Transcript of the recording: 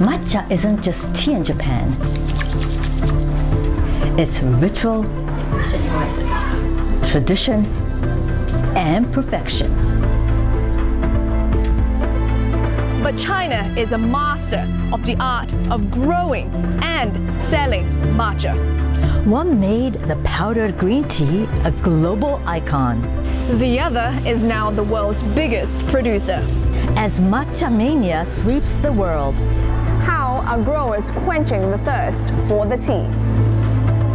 Matcha isn't just tea in Japan. It's ritual, tradition, and perfection. But China is a master of the art of growing and selling matcha. One made the powdered green tea a global icon. The other is now the world's biggest producer. As matcha mania sweeps the world, How are growers quenching the thirst for the tea?